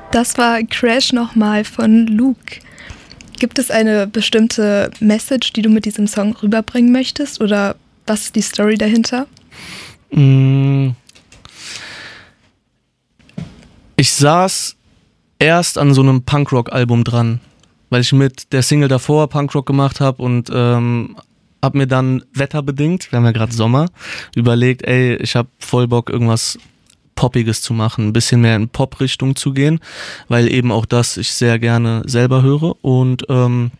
Das war Crash nochmal von Luke. Gibt es eine bestimmte Message, die du mit diesem Song rüberbringen möchtest? Oder was ist die Story dahinter? Ich saß erst an so einem Punkrock-Album dran, weil ich mit der Single davor Punkrock gemacht habe und hab mir dann wetterbedingt, wir haben ja gerade Sommer, überlegt, ich hab voll Bock, irgendwas Poppiges zu machen, ein bisschen mehr in Pop-Richtung zu gehen, weil eben auch das ich sehr gerne selber höre und eine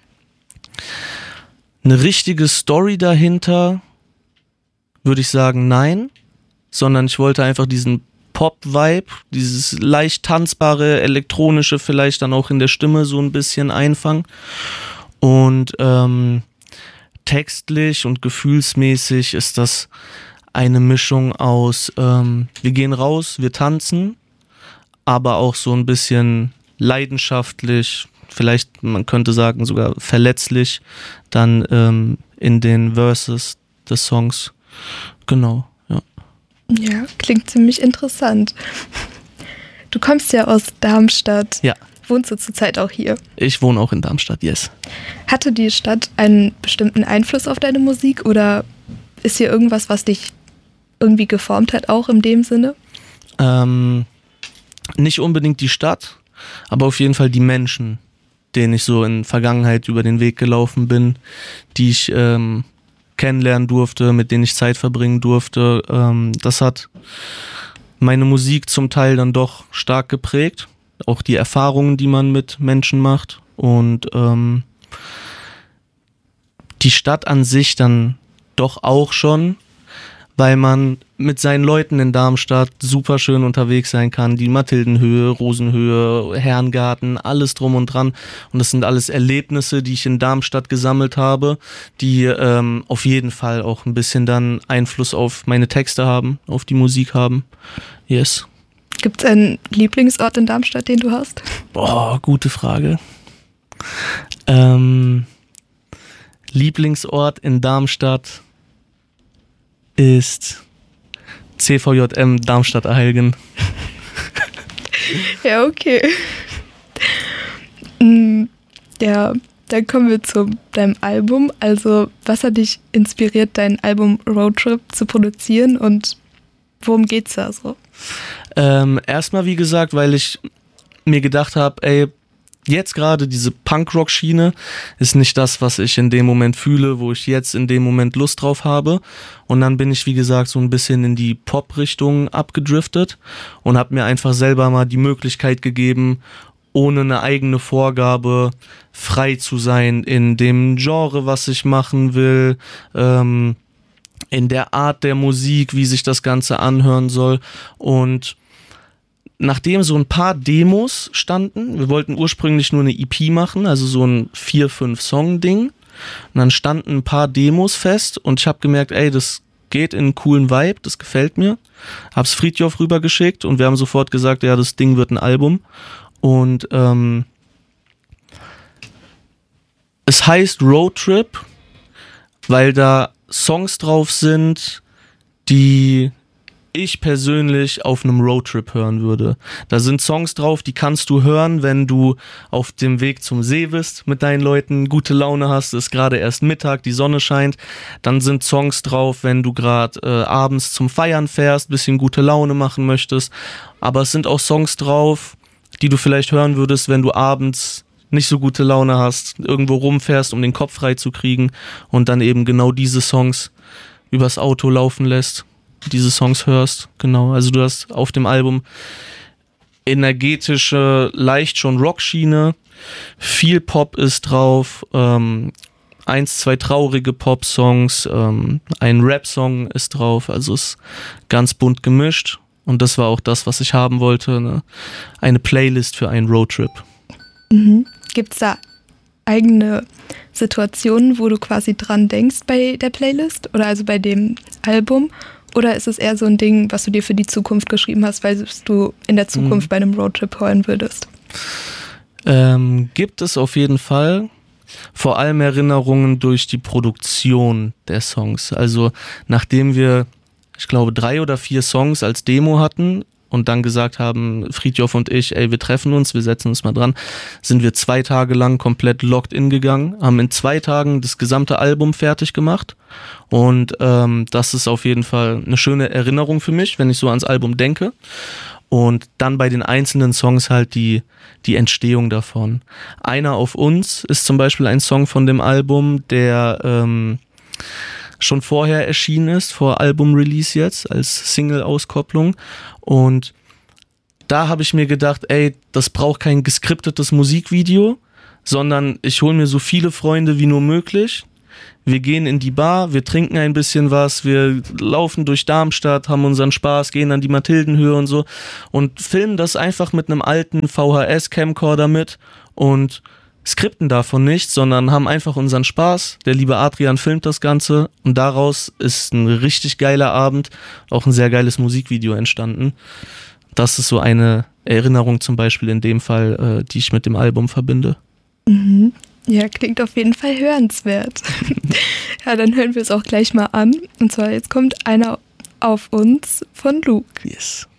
richtige Story dahinter würde ich sagen, nein, sondern ich wollte einfach diesen Pop-Vibe, dieses leicht tanzbare, elektronische vielleicht dann auch in der Stimme so ein bisschen einfangen und textlich und gefühlsmäßig ist das eine Mischung aus, wir gehen raus, wir tanzen, aber auch so ein bisschen leidenschaftlich, vielleicht man könnte sagen sogar verletzlich, dann in den Verses des Songs. Genau, ja. Ja, klingt ziemlich interessant. Du kommst ja aus Darmstadt. Ja. Wohnst du zurzeit auch hier? Ich wohne auch in Darmstadt, yes. Hatte die Stadt einen bestimmten Einfluss auf deine Musik oder ist hier irgendwas, was dich irgendwie geformt hat, auch in dem Sinne? Nicht unbedingt die Stadt, aber auf jeden Fall die Menschen, denen ich so in Vergangenheit über den Weg gelaufen bin, die ich kennenlernen durfte, mit denen ich Zeit verbringen durfte. Das hat meine Musik zum Teil dann doch stark geprägt. Auch die Erfahrungen, die man mit Menschen macht und die Stadt an sich dann doch auch schon, weil man mit seinen Leuten in Darmstadt super schön unterwegs sein kann. Die Mathildenhöhe, Rosenhöhe, Herrengarten, alles drum und dran. Und das sind alles Erlebnisse, die ich in Darmstadt gesammelt habe, die auf jeden Fall auch ein bisschen dann Einfluss auf meine Texte haben, auf die Musik haben. Yes. Gibt es einen Lieblingsort in Darmstadt, den du hast? Boah, gute Frage. Lieblingsort in Darmstadt ist CVJM Darmstadt-Eilgen. Ja, okay. Ja, dann kommen wir zu deinem Album. Also, was hat dich inspiriert, dein Album Roadtrip zu produzieren und worum geht's da so? Erstmal, wie gesagt, weil ich mir gedacht habe, jetzt gerade diese Punkrock-Schiene ist nicht das, was ich in dem Moment fühle, wo ich jetzt in dem Moment Lust drauf habe. Und dann bin ich, wie gesagt, so ein bisschen in die Pop-Richtung abgedriftet und habe mir einfach selber mal die Möglichkeit gegeben, ohne eine eigene Vorgabe frei zu sein in dem Genre, was ich machen will, in der Art der Musik, wie sich das Ganze anhören soll. Und nachdem so ein paar Demos standen, wir wollten ursprünglich nur eine EP machen, also so ein 4-5-Song-Ding. Und dann standen ein paar Demos fest und ich habe gemerkt, das geht in einen coolen Vibe, das gefällt mir. Hab's Fridtjof rübergeschickt und wir haben sofort gesagt, ja, das Ding wird ein Album. Und es heißt Roadtrip, weil da Songs drauf sind, die ich persönlich auf einem Roadtrip hören würde. Da sind Songs drauf, die kannst du hören, wenn du auf dem Weg zum See bist mit deinen Leuten, gute Laune hast, es ist gerade erst Mittag, die Sonne scheint. Dann sind Songs drauf, wenn du gerade abends zum Feiern fährst, bisschen gute Laune machen möchtest. Aber es sind auch Songs drauf, die du vielleicht hören würdest, wenn du abends nicht so gute Laune hast, irgendwo rumfährst, um den Kopf frei zu kriegen und dann eben genau diese Songs übers Auto laufen lässt. Diese Songs hörst, genau. Also du hast auf dem Album energetische, leicht schon Rockschiene, viel Pop ist drauf, 1, 2 traurige Pop-Songs, ein Rap-Song ist drauf, also ist ganz bunt gemischt und das war auch das, was ich haben wollte, ne? Eine Playlist für einen Roadtrip. Mhm. Gibt's da eigene Situationen, wo du quasi dran denkst bei der Playlist oder also bei dem Album? Oder ist es eher so ein Ding, was du dir für die Zukunft geschrieben hast, weil du in der Zukunft bei einem Roadtrip hören würdest? Gibt es auf jeden Fall. Vor allem Erinnerungen durch die Produktion der Songs. Also nachdem wir, ich glaube, 3 oder 4 Songs als Demo hatten, und dann gesagt haben, Fridtjof und ich, ey, wir treffen uns, wir setzen uns mal dran, sind wir 2 Tage lang komplett locked in gegangen, haben in 2 Tagen das gesamte Album fertig gemacht und das ist auf jeden Fall eine schöne Erinnerung für mich, wenn ich so ans Album denke. Und dann bei den einzelnen Songs halt die Entstehung davon. Einer auf uns ist zum Beispiel ein Song von dem Album, der schon vorher erschienen ist, vor Album-Release jetzt, als Single-Auskopplung. Und da habe ich mir gedacht, ey, das braucht kein geskriptetes Musikvideo, sondern ich hole mir so viele Freunde wie nur möglich. Wir gehen in die Bar, wir trinken ein bisschen was, wir laufen durch Darmstadt, haben unseren Spaß, gehen an die Mathildenhöhe und so und filmen das einfach mit einem alten VHS-Camcorder mit und skripten davon nichts, sondern haben einfach unseren Spaß. Der liebe Adrian filmt das Ganze und daraus ist ein richtig geiler Abend, auch ein sehr geiles Musikvideo entstanden. Das ist so eine Erinnerung zum Beispiel in dem Fall, die ich mit dem Album verbinde. Mhm. Ja, klingt auf jeden Fall hörenswert. Ja, dann hören wir es auch gleich mal an. Und zwar jetzt kommt einer auf uns von Luke. Yes.